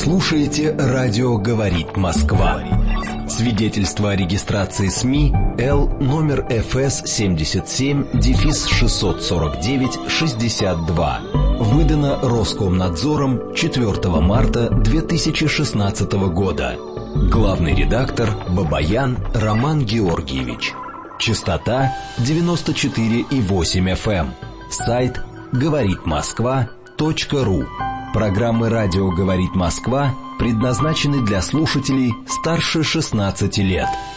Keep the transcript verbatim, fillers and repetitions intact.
слушаете «Радио говорит Москва». Свидетельство о регистрации СМИ Л номер эф эс семьдесят семь шестьсот сорок девять шестьдесят два. Выдано Роскомнадзором четвёртого марта две тысячи шестнадцатого года. Главный редактор Бабаян Роман Георгиевич. Частота девяносто четыре и восемь эф эм. Сайт говорит москва точка ру. Программы «Радио говорит Москва» предназначены для слушателей старше шестнадцати лет.